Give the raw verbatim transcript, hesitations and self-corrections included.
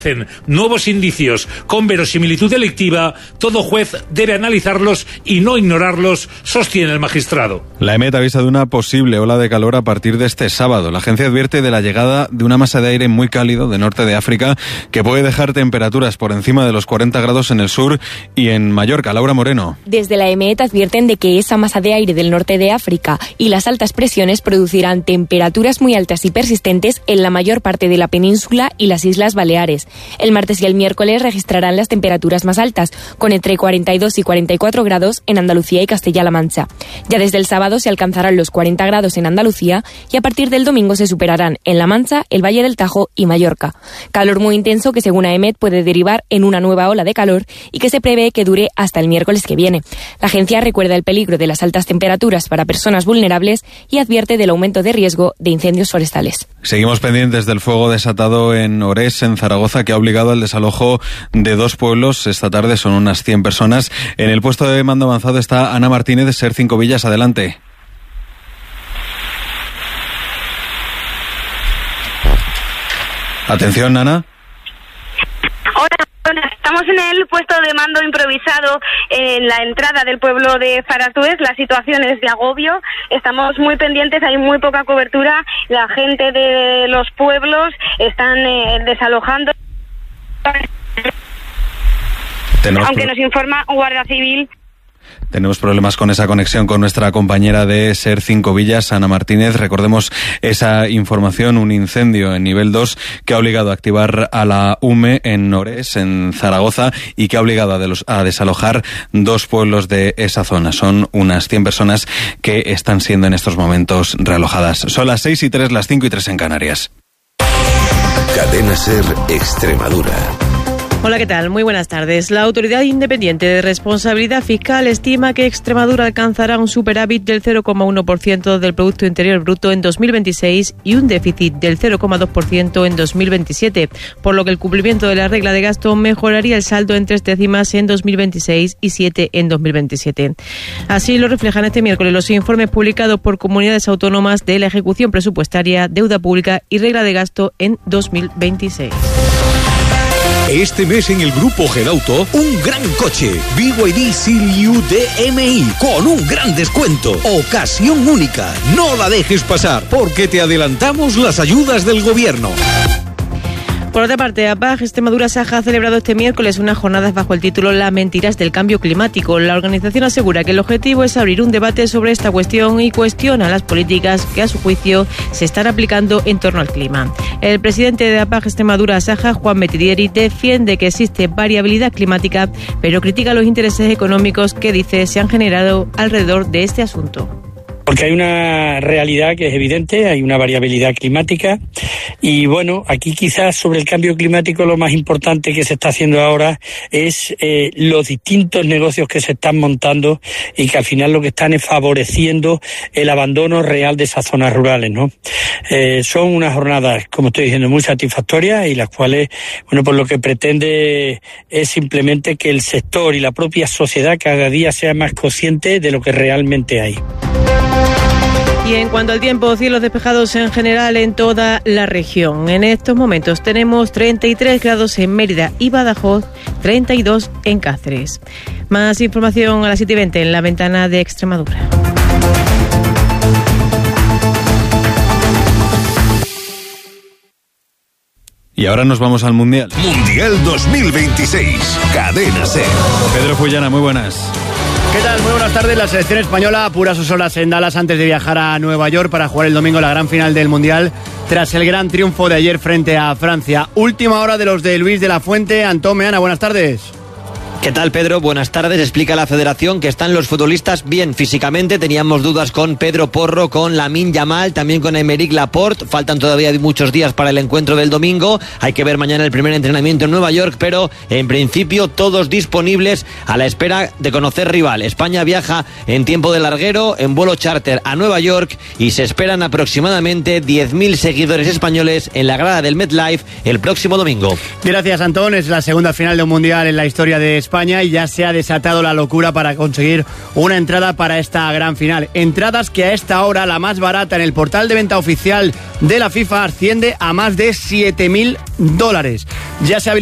nuevos indicios con verosimilitud delictiva, todo juez debe analizarlos y no ignorarlos, sostiene el magistrado. La EMET avisa de una posible ola de calor a partir de este sábado. La agencia advierte de la llegada de una masa de aire muy cálido de norte de África que puede dejar temperaturas por encima de los cuarenta grados en el sur y en Mallorca. Laura Moreno. Desde la EMET advierten de que esa masa de aire del norte de África y las altas presiones producirán temperaturas muy altas y persistentes en la mayor parte de la península y las Islas Baleares. El martes y el miércoles registrarán las temperaturas más altas, con entre cuarenta y dos y cuarenta y cuatro grados en Andalucía y Castilla-La Mancha. Ya desde el sábado se alcanzarán los cuarenta grados en Andalucía y a partir del domingo se superarán en La Mancha, el Valle del Tajo y Mallorca. Calor muy intenso que según AEMET puede derivar en una nueva ola de calor y que se prevé que dure hasta el miércoles que viene. La agencia recuerda el peligro de las altas temperaturas para personas vulnerables y advierte del aumento de riesgo de incendios forestales. Seguimos pendientes del fuego desatado en Orés, en Zaragoza, que ha obligado al desalojo de dos pueblos. Esta tarde son unas cien personas. En el puesto de mando avanzado está Ana Martínez de SER Cinco Villas. Adelante. Atención, Ana. Hola, estamos en el puesto de mando improvisado en la entrada del pueblo de Zaratúes. La situación es de agobio, estamos muy pendientes, hay muy poca cobertura. La gente de los pueblos están eh, desalojando. Tenemos Aunque nos informa Guardia Civil. Tenemos problemas con esa conexión con nuestra compañera de SER Cinco Villas, Ana Martínez. Recordemos esa información, un incendio en nivel dos que ha obligado a activar a la U M E en Orés, en Zaragoza, y que ha obligado a, de los, a desalojar dos pueblos de esa zona. Son unas cien personas que están siendo en estos momentos realojadas. Son las seis y tres, las cinco y tres en Canarias. Cadena SER Extremadura. Hola, ¿qué tal? Muy buenas tardes. La Autoridad Independiente de Responsabilidad Fiscal estima que Extremadura alcanzará un superávit del cero coma uno por ciento del Producto Interior Bruto en dos mil veintiséis y un déficit del cero coma dos por ciento en dos mil veintisiete, por lo que el cumplimiento de la regla de gasto mejoraría el saldo en tres décimas en dos mil veintiséis y siete en dos mil veintisiete. Así lo reflejan este miércoles los informes publicados por comunidades autónomas de la ejecución presupuestaria, deuda pública y regla de gasto en dos mil veintiséis. Este mes en el Grupo Gedauto, un gran coche, B Y D Seal-U D M I, con un gran descuento. Ocasión única, no la dejes pasar, porque te adelantamos las ayudas del gobierno. Por otra parte, A P A G Extremadura Saja ha celebrado este miércoles unas jornadas bajo el título Las mentiras del cambio climático. La organización asegura que el objetivo es abrir un debate sobre esta cuestión y cuestiona las políticas que a su juicio se están aplicando en torno al clima. El presidente de A P A G Extremadura Saja, Juan Metidieri, defiende que existe variabilidad climática, pero critica los intereses económicos que dice se han generado alrededor de este asunto. Porque hay una realidad que es evidente, hay una variabilidad climática y bueno, aquí quizás sobre el cambio climático lo más importante que se está haciendo ahora es eh, los distintos negocios que se están montando y que al final lo que están es favoreciendo el abandono real de esas zonas rurales, ¿no? Eh, son unas jornadas, como estoy diciendo, muy satisfactorias y las cuales, bueno, pues lo que pretende es simplemente que el sector y la propia sociedad cada día sea más consciente de lo que realmente hay. Y en cuanto al tiempo, cielos despejados en general en toda la región. En estos momentos tenemos treinta y tres grados en Mérida y Badajoz, treinta y dos en Cáceres. Más información a las siete y veinte en la ventana de Extremadura. Y ahora nos vamos al Mundial. Mundial dos mil veintiséis. Cadena SER. Pedro Fullana, muy buenas. ¿Qué tal? Muy buenas tardes. La selección española apura sus horas en Dallas antes de viajar a Nueva York para jugar el domingo la gran final del Mundial tras el gran triunfo de ayer frente a Francia. Última hora de los de Luis de la Fuente. Antón Meana, buenas tardes. ¿Qué tal, Pedro? Buenas tardes. Explica la federación que están los futbolistas bien físicamente. Teníamos dudas con Pedro Porro, con Lamine Yamal, también con Aymeric Laporte. Faltan todavía muchos días para el encuentro del domingo. Hay que ver mañana el primer entrenamiento en Nueva York, pero en principio todos disponibles a la espera de conocer rival. España viaja en tiempo de larguero, en vuelo charter a Nueva York y se esperan aproximadamente diez mil seguidores españoles en la grada del MetLife el próximo domingo. Gracias, Antón. Es la segunda final de un Mundial en la historia de España. España y ya se ha desatado la locura para conseguir una entrada para esta gran final. Entradas que a esta hora, la más barata en el portal de venta oficial de la FIFA, asciende a más de siete mil dólares. Ya se ha